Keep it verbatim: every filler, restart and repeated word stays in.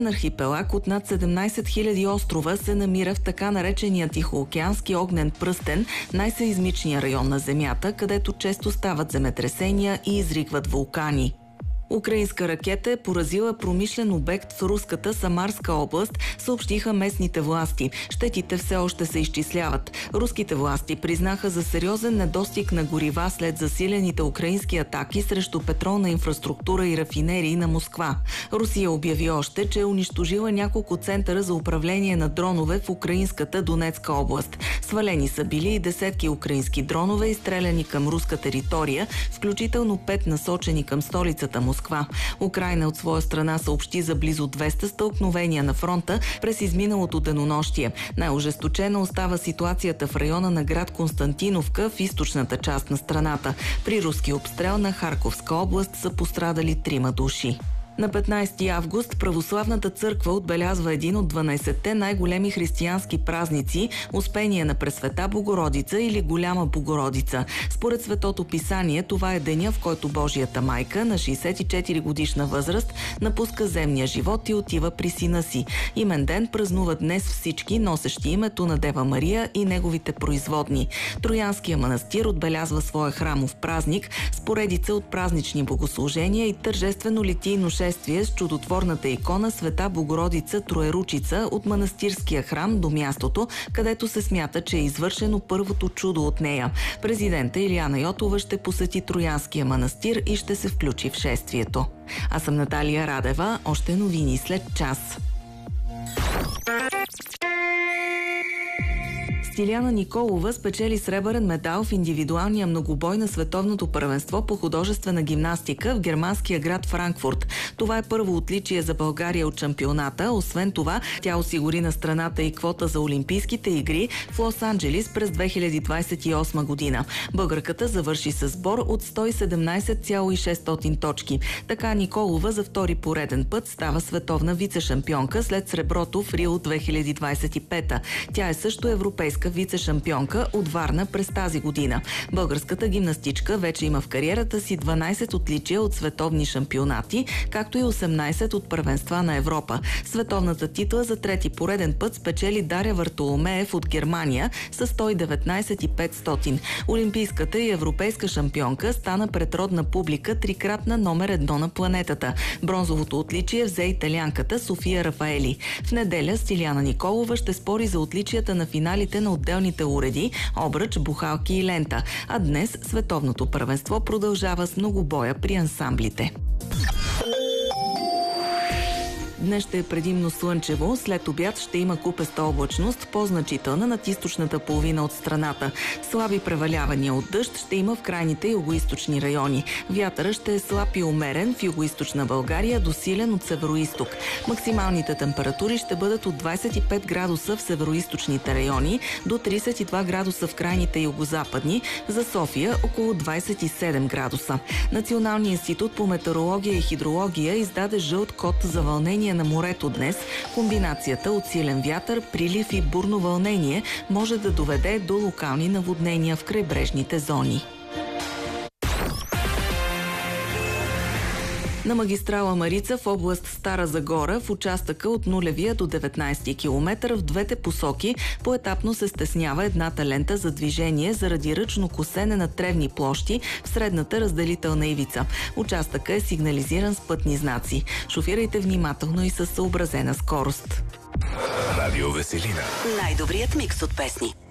Архипелаг от над седемнайсет хиляди острова се намира в така наречения Тихоокеански огнен пръстен, най-сеизмичния район на Земята, където често стават земетресения и изригват вулкани. Украинска ракета е поразила промишлен обект в руската Самарска област, съобщиха местните власти. Щетите все още се изчисляват. Руските власти признаха за сериозен недостиг на горива след засилените украински атаки срещу петролна инфраструктура и рафинерии на Москва. Русия обяви още, че е унищожила няколко центъра за управление на дронове в украинската Донецка област. Свалени са били и десетки украински дронове, изстреляни към руска територия, включително пет насочени към столицата Москва. Украйна от своя страна съобщи за близо двеста стълкновения на фронта през изминалото денонощие. Най-ожесточена остава ситуацията в района на град Константиновка в източната част на страната. При руски обстрел на Харковска област са пострадали трима души. На петнайсети август Православната църква отбелязва един от дванайсетте най-големи християнски празници – Успение на Пресвета Богородица или Голяма Богородица. Според Светото писание, това е деня, в който Божията майка на шейсет и четири годишна възраст напуска земния живот и отива при сина си. Имен ден празнуват днес всички, носещи името на Дева Мария и неговите производни. Троянския манастир отбелязва своя храмов празник с поредица от празнични богослужения и тържествено литийно шествие с чудотворната икона Света Богородица Троеручица от манастирския храм до мястото, където се смята, че е извършено първото чудо от нея. Президента Илияна Йотова ще посети Троянския манастир и ще се включи в шествието. Аз съм Наталия Радева. Още новини след час. Стиляна Николова спечели сребърен медал в индивидуалния многобой на световното първенство по художествена гимнастика в германския град Франкфурт. Това е първо отличие за България от шампионата. Освен това, тя осигури на страната и квота за Олимпийските игри в Лос-Анджелис през две хиляди двайсет и осма година. Българката завърши със сбор от сто и седемнайсет цяло и шестстотин точки. Така Николова за втори пореден път става световна вице-шампионка след среброто в Рио две хиляди двайсет и пета. Тя е също европейска вице-шампионка от Варна през тази година. Българската гимнастичка вече има в кариерата си дванайсет отличия от световни шампионати, както и осемнайсет от първенства на Европа. Световната титла за трети пореден път спечели Даря Вартоломеев от Германия с сто и деветнайсет и петстотин. Олимпийската и европейска шампионка стана пред родна публика трикратна номер едно на планетата. Бронзовото отличие взе италианката София Рафаели. В неделя Стиляна Николова ще спори за отличията на финалите на отделните уреди, обръч, бухалки и лента. А днес световното първенство продължава с многобоя при ансамблите. Днес ще е предимно слънчево, след обяд ще има купеста облачност, по-значителна над източната половина от страната. Слаби превалявания от дъжд ще има в крайните югоизточни райони. Вятъра ще е слаб и умерен в югоизточна България, до силен от североизток. Максималните температури ще бъдат от двайсет и пет градуса в североизточните райони до трийсет и два градуса в крайните югозападни, за София около двайсет и седем градуса. Националният институт по метеорология и хидрология издаде жълт код за вълнение на морето днес. Комбинацията от силен вятър, прилив и бурно вълнение може да доведе до локални наводнения в крайбрежните зони. На магистрала Марица в област Стара Загора в участъка от нулевия до деветнайсети километър в двете посоки поетапно се стеснява едната лента за движение заради ръчно косене на тревни площи в средната разделителна ивица. Участъка е сигнализиран с пътни знаци. Шофирайте внимателно и със съобразена скорост. Радио Веселина. Най-добрият микс от песни.